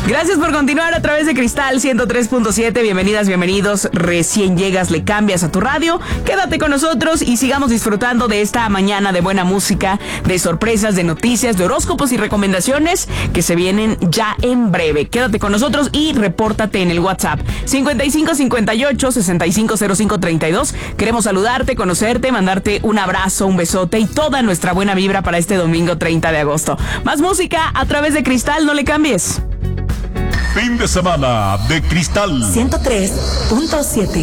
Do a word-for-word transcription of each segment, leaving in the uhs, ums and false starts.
Gracias por continuar a través de Cristal ciento tres punto siete. Bienvenidas, bienvenidos. Recién llegas, le cambias a tu radio. Quédate con nosotros y sigamos disfrutando de esta mañana de buena música, de sorpresas, de noticias, de horóscopos y recomendaciones que se vienen ya en breve. Quédate con nosotros y repórtate en el WhatsApp cincuenta y cinco cincuenta y ocho sesenta y cinco cero cinco treinta y dos. Queremos saludarte, conocerte, mandarte un abrazo, un besote y toda nuestra buena vibra para este domingo treinta de agosto. Más música a través de Cristal, no le cambies. Fin de semana de Cristal ciento tres punto siete.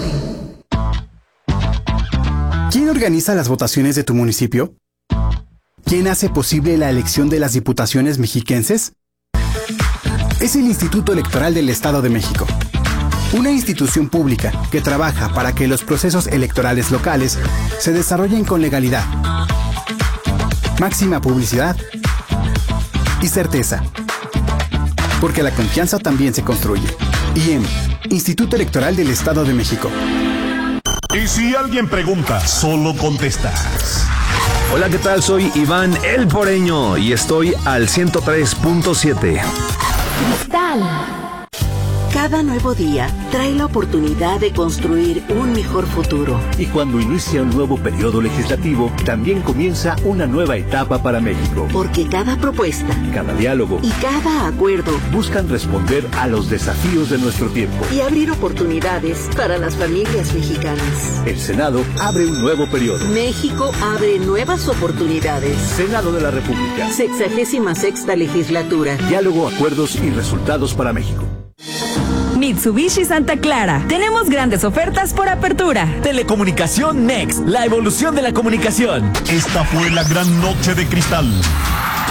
¿Quién organiza las votaciones de tu municipio? ¿Quién hace posible la elección de las diputaciones mexiquenses? Es el Instituto Electoral del Estado de México, una institución pública que trabaja para que los procesos electorales locales se desarrollen con legalidad, máxima publicidad y certeza. Porque la confianza también se construye. I E M, Instituto Electoral del Estado de México. Y si alguien pregunta, solo contestas. Hola, ¿qué tal? Soy Iván El Poreño y estoy al ciento tres punto siete. Cristal. Cada nuevo día trae la oportunidad de construir un mejor futuro. Y cuando inicia un nuevo periodo legislativo, también comienza una nueva etapa para México. Porque cada propuesta, cada diálogo y cada acuerdo buscan responder a los desafíos de nuestro tiempo y abrir oportunidades para las familias mexicanas. El Senado abre un nuevo periodo. México abre nuevas oportunidades. Senado de la República. Sexagésima sexta legislatura. Diálogo, acuerdos y resultados para México. Mitsubishi Santa Clara. Tenemos grandes ofertas por apertura. Telecomunicación Next, la evolución de la comunicación. Esta fue la gran noche de Cristal.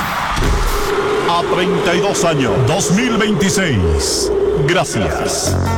A treinta y dos años, dos mil veintiséis. Gracias.